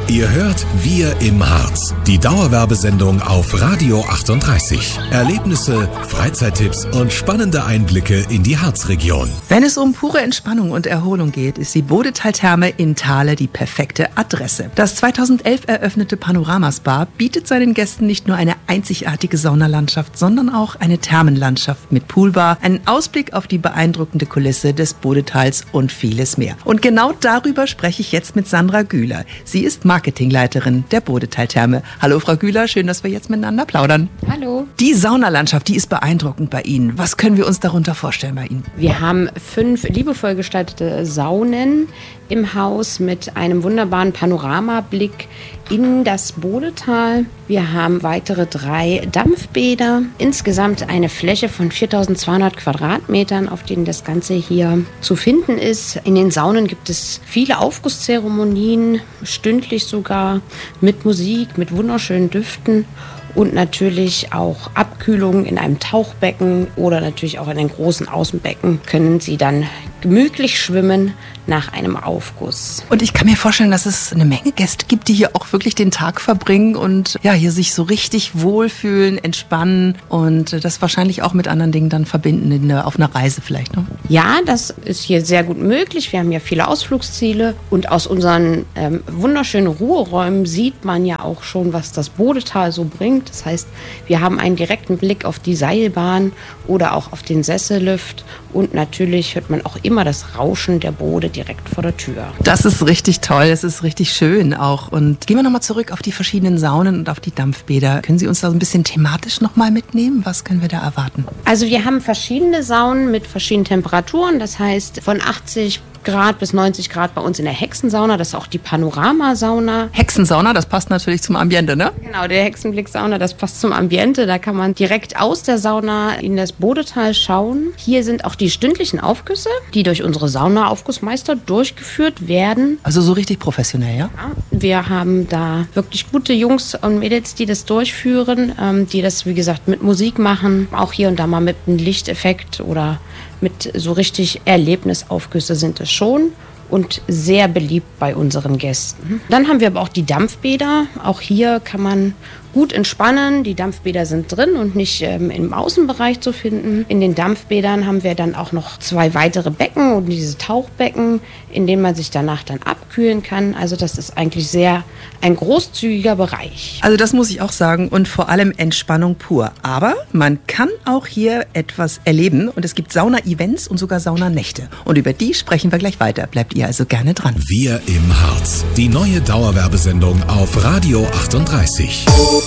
Ihr hört Wir im Harz, die Dauerwerbesendung auf Radio 38. Erlebnisse, Freizeittipps und spannende Einblicke in die Harzregion. Wenn es um pure Entspannung und Erholung geht, ist die Bodetal-Therme in Thale die perfekte Adresse. Das 2011 eröffnete Panorama-Spa bietet seinen Gästen nicht nur eine einzigartige Saunalandschaft, sondern auch eine Thermenlandschaft mit Poolbar, einen Ausblick auf die beeindruckende Kulisse des Bodetals und vieles mehr. Und genau darüber spreche ich jetzt mit Sandra Güler. Sie ist Marketingleiterin der Bodetal-Therme. Hallo Frau Güler, schön, dass wir jetzt miteinander plaudern. Hallo. Die Saunalandschaft, die ist beeindruckend bei Ihnen. Was können wir uns darunter vorstellen bei Ihnen? Wir haben 5 liebevoll gestaltete Saunen im Haus mit einem wunderbaren Panoramablick in das Bodetal. Wir haben weitere 3 Dampfbäder. Insgesamt eine Fläche von 4200 Quadratmetern, auf denen das Ganze hier zu finden ist. In den Saunen gibt es viele Aufgusszeremonien, stündlich sogar, mit Musik, mit wunderschönen Düften. Und natürlich auch Abkühlung in einem Tauchbecken oder natürlich auch in den großen Außenbecken können Sie dann gemütlich schwimmen nach einem Aufguss. Und ich kann mir vorstellen, dass es eine Menge Gäste gibt, die hier auch wirklich den Tag verbringen und ja, hier sich so richtig wohlfühlen, entspannen und das wahrscheinlich auch mit anderen Dingen dann verbinden, auf einer Reise vielleicht, ne? Ja, das ist hier sehr gut möglich. Wir haben ja viele Ausflugsziele und aus unseren wunderschönen Ruheräumen sieht man ja auch schon, was das Bodetal so bringt. Das heißt, wir haben einen direkten Blick auf die Seilbahn oder auch auf den Sessellift und natürlich hört man auch immer das Rauschen der Bode direkt vor der Tür. Das ist richtig toll, es ist richtig schön auch. Und gehen wir nochmal zurück auf die verschiedenen Saunen und auf die Dampfbäder. Können Sie uns da so ein bisschen thematisch nochmal mitnehmen? Was können wir da erwarten? Also wir haben verschiedene Saunen mit verschiedenen Temperaturen. Das heißt von 80 Grad bis 90 Grad bei uns in der Hexensauna. Das ist auch die Panoramasauna. Hexensauna, das passt natürlich zum Ambiente, ne? Genau, der Hexenblicksauna, das passt zum Ambiente. Da kann man direkt aus der Sauna in das Bodetal schauen. Hier sind auch die stündlichen Aufgüsse, die durch unsere Saunaaufgussmeister durchgeführt werden. Also so richtig professionell, ja? Ja, wir haben da wirklich gute Jungs und Mädels, die das durchführen, die das, wie gesagt, mit Musik machen. Auch hier und da mal mit einem Lichteffekt oder mit so richtig Erlebnisaufgüsse sind es schon und sehr beliebt bei unseren Gästen. Dann haben wir aber auch die Dampfbäder. Auch hier kann man gut entspannen. Die Dampfbäder sind drin und nicht im Außenbereich zu finden. In den Dampfbädern haben wir dann auch noch 2 weitere Becken und diese Tauchbecken, in denen man sich danach dann abkühlen kann. Also das ist eigentlich sehr ein großzügiger Bereich. Also das muss ich auch sagen und vor allem Entspannung pur. Aber man kann auch hier etwas erleben und es gibt Sauna-Events und sogar Saunanächte. Und über die sprechen wir gleich weiter. Bleibt ihr also gerne dran. Wir im Harz, die neue Dauerwerbesendung auf Radio 38.